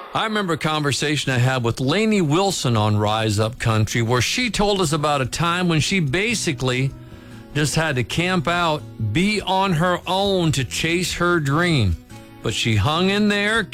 I remember a conversation I had with Lainey Wilson on Rise Up Country where she told us about a time when she basically just had to camp out, be on her own to chase her dream. But she hung in there,